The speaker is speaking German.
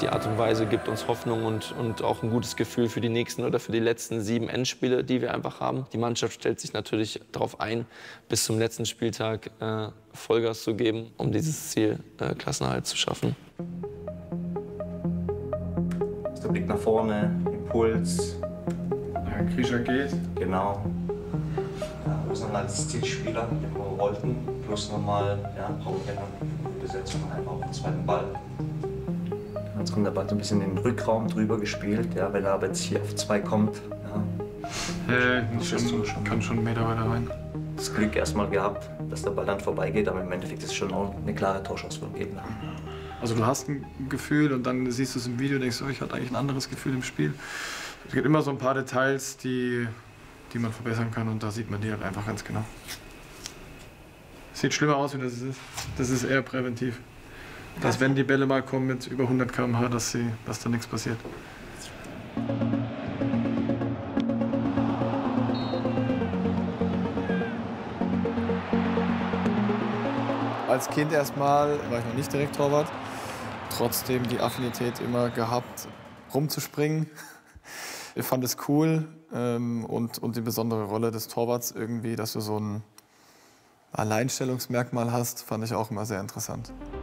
Die Art und Weise gibt uns Hoffnung und auch ein gutes Gefühl für die nächsten oder für die letzten 7 Endspiele, die wir einfach haben. Die Mannschaft stellt sich natürlich darauf ein, bis zum letzten Spieltag Vollgas zu geben, um dieses Ziel Klassenerhalt zu schaffen. Der Blick nach vorne, Impuls. Ja, Grisha geht. Genau. Ja, wir sind als Zielspieler, den wir wollten, plus nochmal brauchen wir eine Besetzung einfach auf den zweiten Ball. Jetzt kommt der Ball so ein bisschen in den Rückraum drüber gespielt, ja, wenn er aber jetzt hier auf 2 kommt. Kann schon 1 Meter weiter rein. Das Glück erstmal gehabt, dass der Ball dann vorbeigeht, aber im Endeffekt ist es schon auch eine klare Torchance vom Gegner. Also du hast ein Gefühl und dann siehst du es im Video und denkst, oh, ich hatte eigentlich ein anderes Gefühl im Spiel. Es gibt immer so ein paar Details, die man verbessern kann und da sieht man die halt einfach ganz genau. Sieht schlimmer aus, wie das ist. Das ist eher präventiv. Dass wenn die Bälle mal kommen mit über 100 km/h, dass da nichts passiert. Als Kind erstmal war ich noch nicht direkt Torwart. Trotzdem die Affinität immer gehabt, rumzuspringen. Ich fand es cool und die besondere Rolle des Torwarts irgendwie, dass du so ein Alleinstellungsmerkmal hast, fand ich auch immer sehr interessant.